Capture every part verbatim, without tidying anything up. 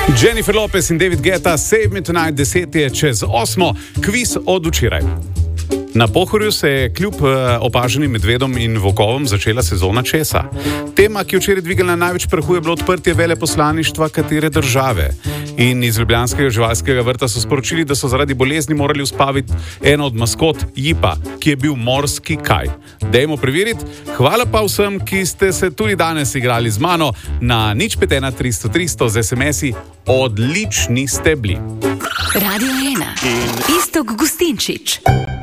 Jennifer Lopez in David Guetta, Save Me Tonight, deset je čez osmo, kviz od včeraj. Na Pohorju se je kljub opaženim medvedom in volkovom začela sezona česa. Tema, ki je včeraj dvigala največ prahu, je bilo odprtje veleposlaništva katere države. In iz ljubljanskega živalskega vrta so sporočili, da so zaradi bolezni morali uspaviti eno od maskot Jipa, ki je bil morski kaj. Dajmo preveriti. Hvala pa vsem, ki ste se tudi danes igrali z mano na nič pet ena tristo tristo z es em esi. Odlični ste bili. Radio ena. Iztok Gustinčič.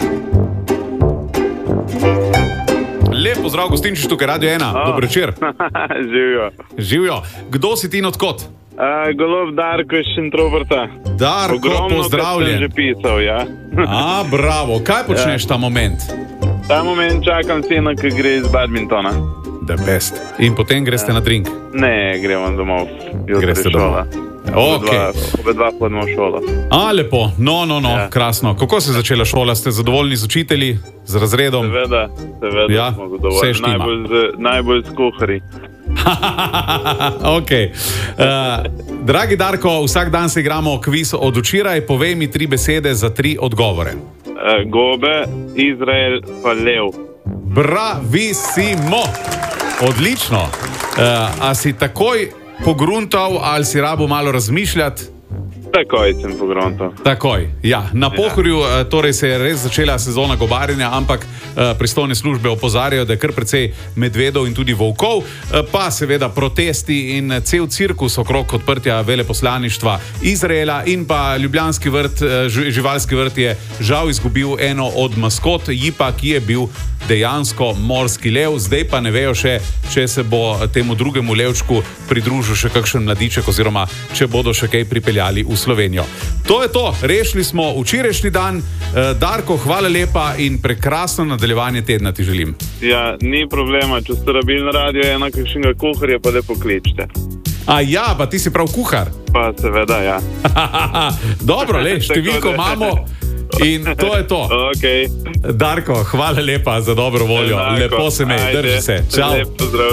Lep pozdrav, Gustinčič, tukaj Radio ena. Oh. Dober večer. Živijo. Živijo. Kdo si ti in odkot? Uh, Golob Darko iz Šentruperta. Darko, ogromno, pozdravljen. Ogromno, že pisal, ja. A, bravo. Kaj počneš ja. ta moment? Ta moment čakam sina, ki gre iz badmintona. The best. In potem greste ja. na drink? Ne, gremo domov. Greste domov. Okay. Obe dva podmo v šolo. A, lepo. No, no, no, ja. krasno. Kako se je začela šola? Ste zadovoljni z učitelji, z razredom? Seveda, seveda ja? smo zadovoljni. Najbolj z, najbolj z kuharji. Ok. Uh, dragi Darko, vsak dan se igramo kviz od včeraj. Povej mi tri besede za tri odgovore. Uh, gobe, Izrael pa lev. Bravissimo. Odlično. Uh, a si takoj pogruntal ali si rabo malo razmišljati? Takoj sem pogruntal. Takoj, ja. Na Pohorju ja. torej se je res začela sezona gobarjenja, ampak uh, pristojne službe opozarjajo, da je kar precej medvedov in tudi volkov, uh, pa seveda protesti in cel cirkus okrog odprtja veleposlaništva Izraela in pa ljubljanski vrt, uh, živalski vrt je žal izgubil eno od maskot Jipa, ki je bil dejansko morski lev. Zdaj pa ne vejo še, če se bo temu drugemu levčku pridružil še kakšen mladiček oziroma če bodo še kaj pripeljali v Slovenijo. To je to, rešili smo včerajšnji dan. Darko, hvala lepa in prekrasno nadaljevanje tedna ti želim. Ja, ni problema, če ste rabili na Radio ena kakšnega kuharja, pa lepo kličite. A ja, pa ti si prav kuhar? Pa seveda, ja. Dobro, le, številko imamo in to je to. Okay. Darko, hvala lepa za dobro voljo. Enako. Lepo se me, drži se. Čau. Lep pozdrav.